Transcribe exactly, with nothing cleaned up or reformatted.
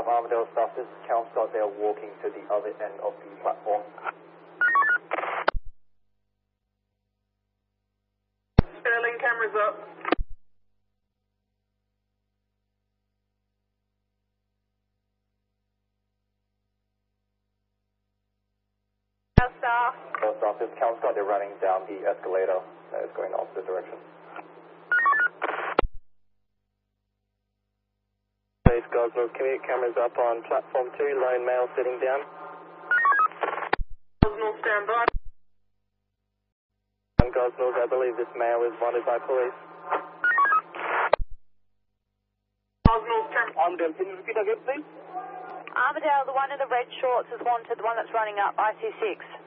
Um, Armadale staff, this is Count Scott. They are walking to the other end of the platform. Sterling, cameras up. Staff. Armadale staff, this is Count Scott. They're running down the escalator that is going opposite direction. Base Gosnells, commute cameras up on platform two, lone male sitting down. Gosnells, stand by. Gosnells, I believe this male is wanted by police. Gosnells, camera. Armadale, can you repeat again, please? Armadale, the one in the red shorts is wanted, the one that's running up, I C six.